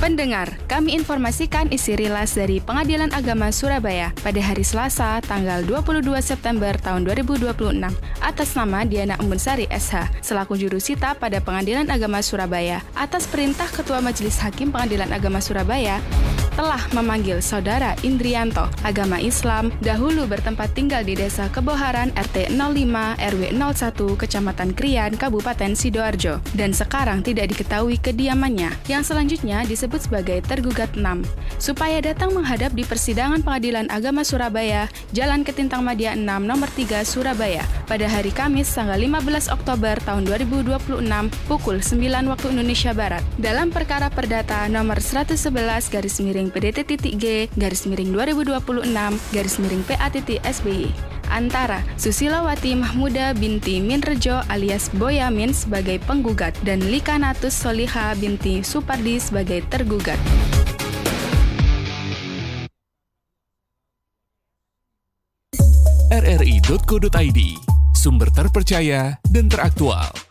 Pendengar, kami informasikan isi rilas dari Pengadilan Agama Surabaya pada hari Selasa, tanggal 22 September tahun 2026 atas nama Diana Embunsari SH, selaku jurusita pada Pengadilan Agama Surabaya. Atas perintah Ketua Majelis Hakim Pengadilan Agama Surabaya, telah memanggil Saudara Indrianto, agama Islam, dahulu bertempat tinggal di Desa Keboharan RT 05 RW 01 Kecamatan Krian, Kabupaten Sidoarjo, dan sekarang tidak diketahui kediamannya, yang selanjutnya disebut sebagai tergugat 6, supaya datang menghadap di persidangan Pengadilan Agama Surabaya, Jalan Ketintang Madia 6 nomor 3 Surabaya, pada hari Kamis tanggal 15 Oktober tahun 2026 pukul 9 waktu Indonesia Barat, dalam perkara perdata nomor 111-PDT-G-2026-PA-SBY antara Susilawati Mahmuda binti Minrejo alias Boyamin sebagai penggugat dan Likanatus Soliha binti Supardi sebagai tergugat. rri.co.id, sumber terpercaya dan teraktual.